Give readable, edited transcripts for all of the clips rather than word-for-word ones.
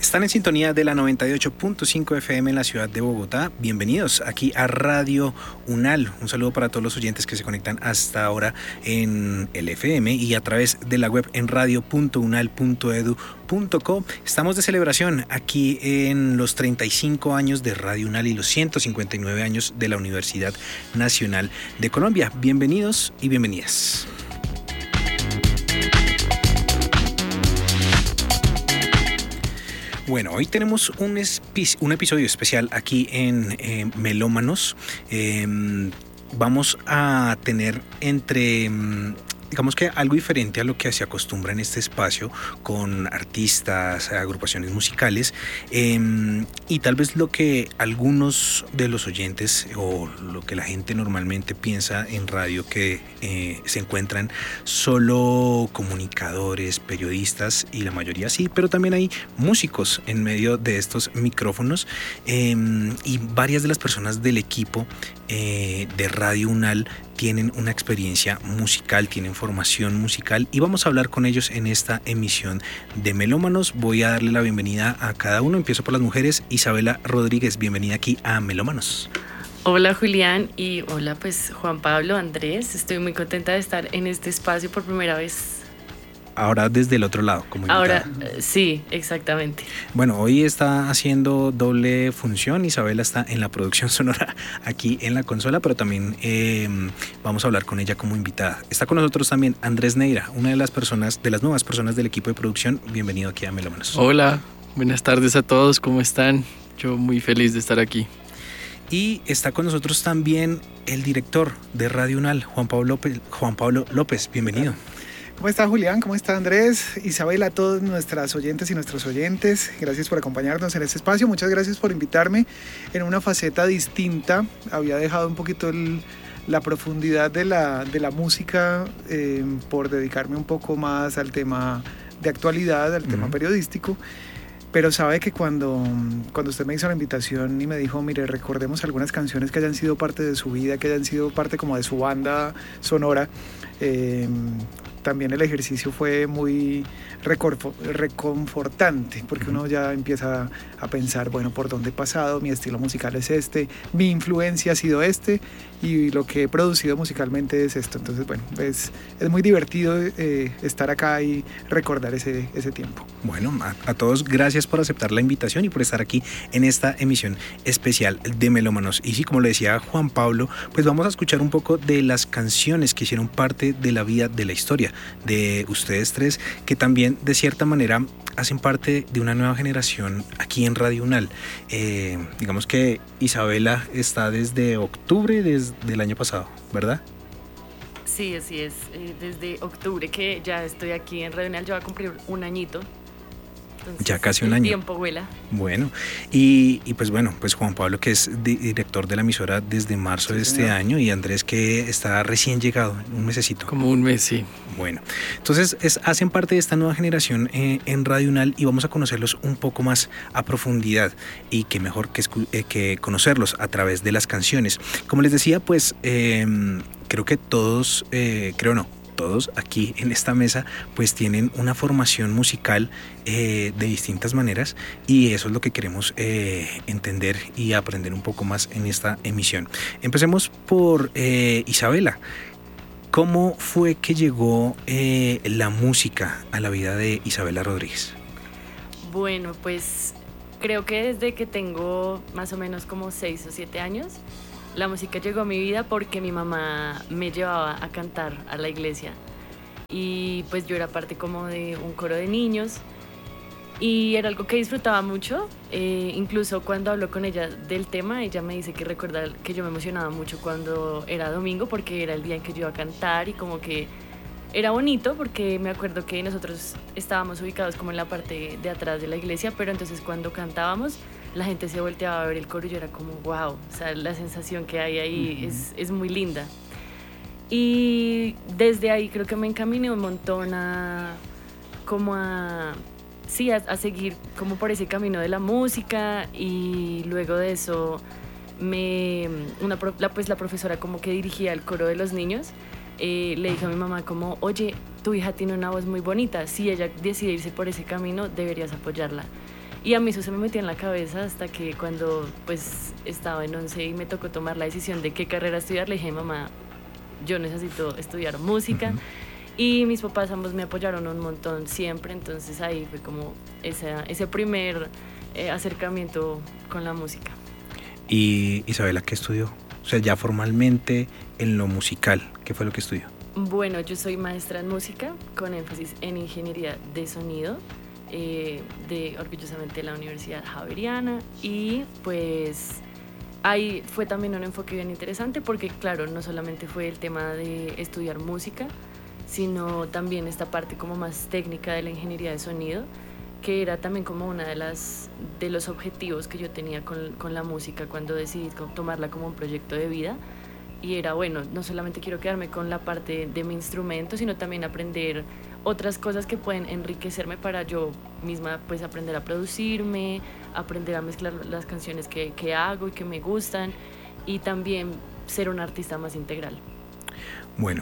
Están en sintonía de la 98.5 FM en la ciudad de Bogotá. Bienvenidos aquí a Radio UNAL. Un saludo para todos los oyentes que se conectan hasta ahora en el FM y a través de la web en radio.unal.edu.co. Estamos de celebración aquí en los 35 años de Radio UNAL y los 159 años de la Universidad Nacional de Colombia. Bienvenidos y bienvenidas. Bueno, hoy tenemos un episodio especial aquí en Melómanos. Vamos a tener digamos que algo diferente a lo que se acostumbra en este espacio con artistas, agrupaciones musicales y tal vez lo que algunos de los oyentes o lo que la gente normalmente piensa en radio que se encuentran solo comunicadores, periodistas y la mayoría sí, pero también hay músicos en medio de estos micrófonos y varias de las personas del equipo de Radio UNAL tienen una experiencia musical, tienen formación musical y vamos a hablar con ellos en esta emisión de Melómanos. Voy a darle la bienvenida a cada uno. Empiezo por las mujeres. Isabela Rodríguez, bienvenida aquí a Melómanos. Hola Julián y hola pues Juan Pablo, Andrés. Estoy muy contenta de estar en este espacio por primera vez. Ahora desde el otro lado, como invitada. Ahora, sí, exactamente. Bueno, hoy está haciendo doble función. Isabela está en la producción sonora aquí en la consola, pero también vamos a hablar con ella como invitada. Está con nosotros también Andrés Neira, una de las nuevas personas del equipo de producción. Bienvenido aquí a Melómanos. Hola, buenas tardes a todos, ¿cómo están? Yo muy feliz de estar aquí. Y está con nosotros también el director de Radio UNAL, Juan Pablo López. Bienvenido. ¿Cómo está Julián? ¿Cómo está Andrés? Isabela, a todas nuestras oyentes y nuestros oyentes, gracias por acompañarnos en este espacio. Muchas gracias por invitarme en una faceta distinta. Había dejado un poquito la profundidad de la música por dedicarme un poco más al tema de actualidad, al tema periodístico. Pero sabe que cuando usted me hizo la invitación y me dijo, mire, recordemos algunas canciones que hayan sido parte de su vida, que hayan sido parte como de su banda sonora, también el ejercicio fue muy reconfortante, porque uno ya empieza a pensar, bueno, por dónde he pasado, mi estilo musical es este, mi influencia ha sido este, y lo que he producido musicalmente es esto. Entonces, bueno, es muy divertido estar acá y recordar ese tiempo. Bueno, a todos gracias por aceptar la invitación y por estar aquí en esta emisión especial de Melómanos. Y sí, como le decía Juan Pablo, pues vamos a escuchar un poco de las canciones que hicieron parte de la vida, de la historia de ustedes tres, que también de cierta manera hacen parte de una nueva generación aquí en Radio UNAL. Digamos que Isabela está desde octubre del año pasado, ¿verdad? Sí, así es. Desde octubre que ya estoy aquí en Radio UNAL, yo voy a cumplir un añito. Entonces, ya casi un año. El tiempo vuela. Bueno, y pues Juan Pablo, que es director de la emisora desde marzo de este año, y Andrés, que está recién llegado, un mesecito. Como un mes, sí. Bueno, entonces hacen parte de esta nueva generación en Radio UNAL y vamos a conocerlos un poco más a profundidad y qué mejor que conocerlos a través de las canciones. Como les decía, pues creo que todos aquí en esta mesa pues tienen una formación musical de distintas maneras y eso es lo que queremos entender y aprender un poco más en esta emisión. Empecemos por Isabela. ¿Cómo fue que llegó la música a la vida de Isabela Rodríguez? Bueno, pues creo que desde que tengo más o menos como 6 o 7 años, la música llegó a mi vida porque mi mamá me llevaba a cantar a la iglesia y pues yo era parte como de un coro de niños y era algo que disfrutaba mucho. Incluso cuando hablo con ella del tema, ella me dice que recuerda que yo me emocionaba mucho cuando era domingo porque era el día en que yo iba a cantar y como que era bonito porque me acuerdo que nosotros estábamos ubicados como en la parte de atrás de la iglesia, pero entonces cuando cantábamos la gente se volteaba a ver el coro y yo era como wow, o sea, la sensación que hay ahí es muy linda. Y desde ahí creo que me encaminé un montón a seguir como por ese camino de la música y luego de eso la profesora como que dirigía el coro de los niños le dije a mi mamá como, oye, tu hija tiene una voz muy bonita, si ella decide irse por ese camino, deberías apoyarla. Y a mí eso se me metió en la cabeza hasta que cuando pues estaba en 11 y me tocó tomar la decisión de qué carrera estudiar, le dije, mamá, yo necesito estudiar música. Y mis papás ambos me apoyaron un montón siempre, entonces ahí fue como ese primer acercamiento con la música. ¿Y Isabela qué estudió? O sea, ya formalmente en lo musical, ¿qué fue lo que estudió? Bueno, yo soy maestra en música con énfasis en ingeniería de sonido, de orgullosamente la Universidad Javeriana, y pues ahí fue también un enfoque bien interesante porque claro, no solamente fue el tema de estudiar música, sino también esta parte como más técnica de la ingeniería de sonido, que era también como una de los objetivos que yo tenía con la música cuando decidí tomarla como un proyecto de vida. Y era, bueno, no solamente quiero quedarme con la parte de mi instrumento, sino también aprender otras cosas que pueden enriquecerme para yo misma pues aprender a producirme, aprender a mezclar las canciones que hago y que me gustan, y también ser un artista más integral. Bueno,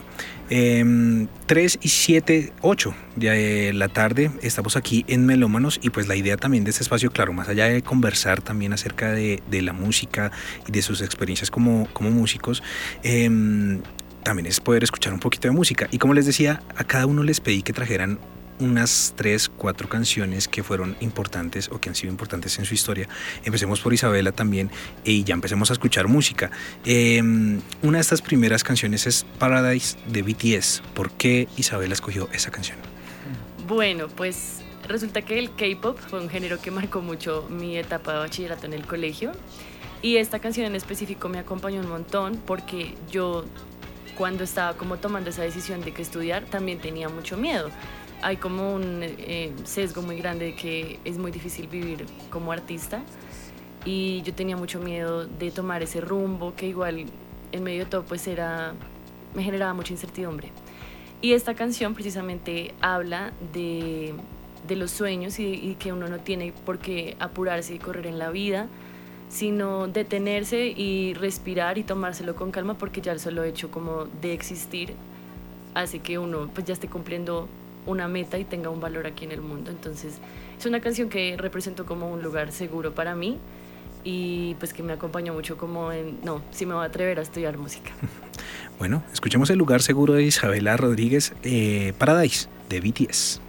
3 y 7, 8 de la tarde estamos aquí en Melómanos, y pues la idea también de este espacio, claro, más allá de conversar también acerca de la música y de sus experiencias como músicos, también es poder escuchar un poquito de música. Y como les decía, a cada uno les pedí que trajeran unas 3, 4 canciones que fueron importantes o que han sido importantes en su historia. Empecemos por Isabela también y ya empecemos a escuchar música. Una de estas primeras canciones es Paradise de BTS. ¿Por qué Isabela escogió esa canción? Bueno, pues resulta que el K-pop fue un género que marcó mucho mi etapa de bachillerato en el colegio, y esta canción en específico me acompañó un montón porque yo, cuando estaba como tomando esa decisión de qué estudiar, también tenía mucho miedo. Hay como un sesgo muy grande de que es muy difícil vivir como artista, y yo tenía mucho miedo de tomar ese rumbo que igual en medio de todo pues me generaba mucha incertidumbre. Y esta canción precisamente habla de los sueños y que uno no tiene por qué apurarse y correr en la vida, sino detenerse y respirar y tomárselo con calma, porque ya el solo hecho como de existir hace que uno pues ya esté cumpliendo una meta y tenga un valor aquí en el mundo. Entonces es una canción que representó como un lugar seguro para mí, y pues que me acompañó mucho como si me voy a atrever a estudiar música. Bueno, escuchemos El lugar seguro de Isabela Rodríguez, Paradise de BTS.